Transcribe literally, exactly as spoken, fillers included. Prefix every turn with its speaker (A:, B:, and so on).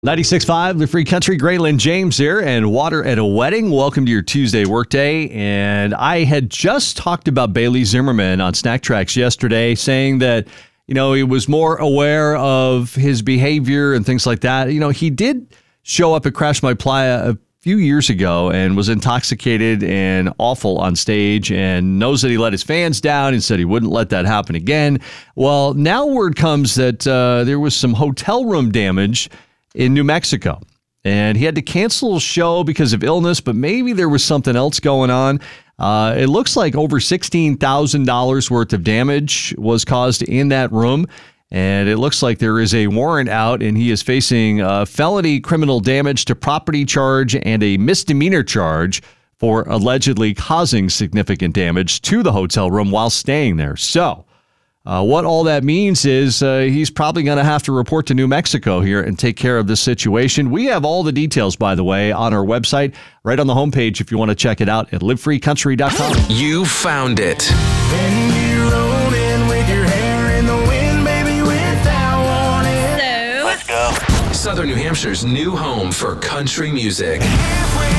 A: ninety-six point five, the Free Country. Graylin James here, and Water at a Wedding. Welcome to your Tuesday workday. And I had just talked about Bailey Zimmerman on Snack Tracks yesterday, saying that, you know, he was more aware of his behavior and things like that. You know, he did show up at Crash My Playa a few years ago and was intoxicated and awful on stage and knows that he let his fans down and said he wouldn't let that happen again. Well, now word comes that uh, there was some hotel room damage in New Mexico, and he had to cancel a show because of illness, but maybe there was something else going on. Uh, it looks like over sixteen thousand dollars worth of damage was caused in that room, and it looks like there is a warrant out, and he is facing a felony criminal damage to property charge and a misdemeanor charge for allegedly causing significant damage to the hotel room while staying there. So Uh, what all that means is uh, he's probably going to have to report to New Mexico here and take care of this situation. We have all the details, by the way, on our website, right on the homepage if you want to check it out at live free country dot com.
B: You found it.
C: Then you roll in with your hair in the wind, baby, without warning.
D: So,
B: Southern New Hampshire's new home for country music.
C: Halfway